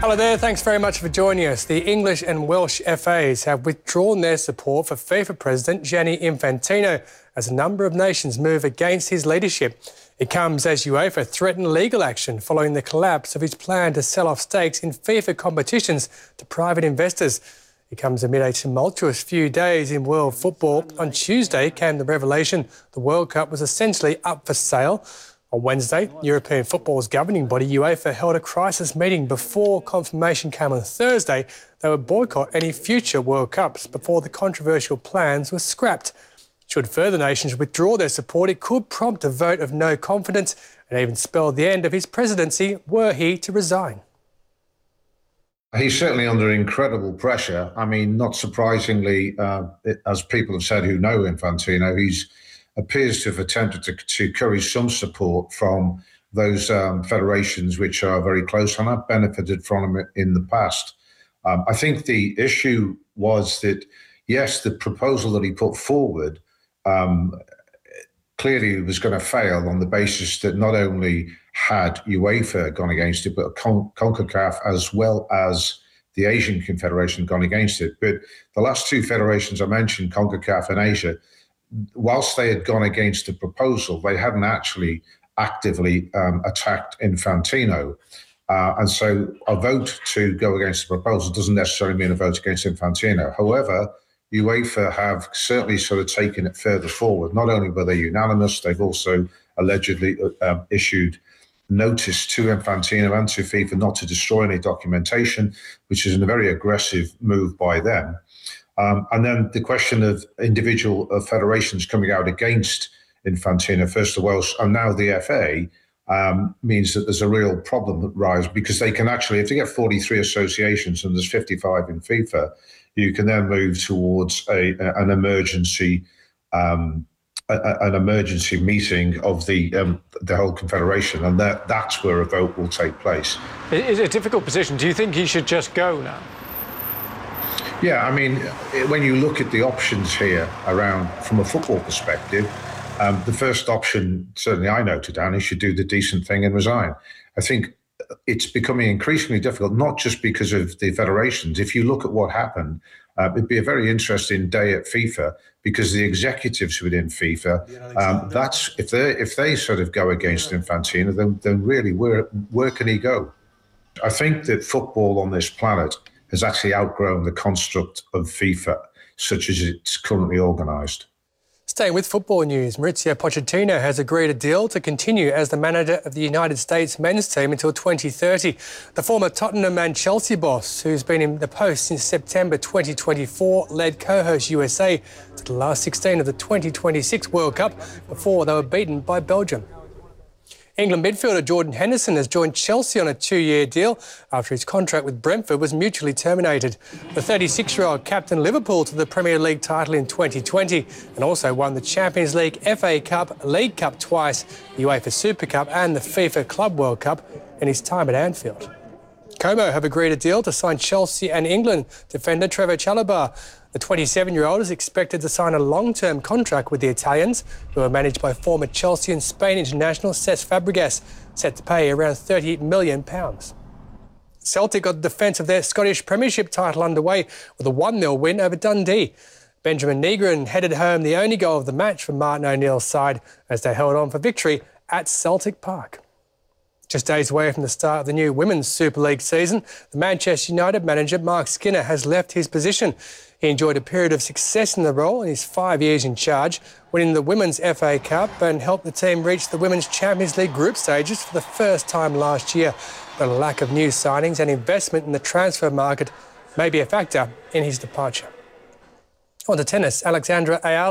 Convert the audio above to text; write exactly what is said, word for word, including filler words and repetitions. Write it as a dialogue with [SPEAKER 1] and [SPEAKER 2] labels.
[SPEAKER 1] Hello there, thanks very much for joining us. The English and Welsh F As have withdrawn their support for FIFA President Gianni Infantino as a number of nations move against his leadership. It comes as UEFA threatened legal action following the collapse of his plan to sell off stakes in FIFA competitions to private investors. It comes amid a tumultuous few days in world football. On Tuesday came the revelation the World Cup was essentially up for sale. On Wednesday, European football's governing body UEFA held a crisis meeting before confirmation came on Thursday they would boycott any future World Cups before the controversial plans were scrapped. Should further nations withdraw their support, it could prompt a vote of no confidence and even spell the end of his presidency were he to resign.
[SPEAKER 2] He's certainly under incredible pressure. I mean, not surprisingly, uh, it, as people have said who know Infantino, he's appears to have attempted to, to curry some support from those um, federations which are very close and have benefited from him in the past. Um, I think the issue was that, yes, the proposal that he put forward um, clearly was going to fail on the basis that not only had UEFA gone against it, but Con CONCACAF as well as the Asian Confederation gone against it. But the last two federations I mentioned, CONCACAF and Asia, whilst they had gone against the proposal, they hadn't actually actively um, attacked Infantino. Uh, and so a vote to go against the proposal doesn't necessarily mean a vote against Infantino. However, UEFA have certainly sort of taken it further forward. Not only were they unanimous, they've also allegedly uh, issued notice to Infantino and to FIFA not to destroy any documentation, which is a very aggressive move by them. Um, and then the question of individual uh, federations coming out against Infantino, first the Welsh and now the F A, um, means that there's a real problem that rises because they can actually, if they get forty-three associations and there's fifty-five in FIFA, you can then move towards a, a an emergency um, a, an emergency meeting of the um, the whole confederation, and that that's where a vote will take place.
[SPEAKER 1] It's a difficult position. Do you think he should just go now?
[SPEAKER 2] Yeah, I mean, when you look at the options here around from a football perspective, um, the first option, certainly I noted down, he should do the decent thing and resign. I think it's becoming increasingly difficult, not just because of the federations. If you look at what happened, uh, it'd be a very interesting day at FIFA because the executives within FIFA, um, that's if they if they sort of go against Infantino, then, then really where where can he go? I think that football on this planet has actually outgrown the construct of FIFA, such as it's currently organised.
[SPEAKER 1] Staying with football news, Mauricio Pochettino has agreed a deal to continue as the manager of the United States men's team until twenty thirty. The former Tottenham and Chelsea boss, who's been in the post since September twenty twenty-four, led co-host U S A to the last sixteen of the twenty twenty-six World Cup before they were beaten by Belgium. England midfielder Jordan Henderson has joined Chelsea on a two-year deal after his contract with Brentford was mutually terminated. The thirty-six-year-old captained Liverpool to the Premier League title in twenty twenty and also won the Champions League, F A Cup, League Cup twice, the UEFA Super Cup and the FIFA Club World Cup in his time at Anfield. Como have agreed a deal to sign Chelsea and England defender Trevoh Chalobah. The twenty-seven-year-old is expected to sign a long-term contract with the Italians, who are managed by former Chelsea and Spain international Cesc Fabregas, set to pay around thirty million pounds. Celtic got the defence of their Scottish Premiership title underway with a one nil win over Dundee. Benjamin Negron headed home the only goal of the match for Martin O'Neill's side as they held on for victory at Celtic Park. Just days away from the start of the new Women's Super League season, the Manchester United manager Mark Skinner has left his position. He enjoyed a period of success in the role in his five years in charge, winning the Women's F A Cup and helped the team reach the Women's Champions League group stages for the first time last year. But a lack of new signings and investment in the transfer market may be a factor in his departure. On to tennis, Alexandra Ayala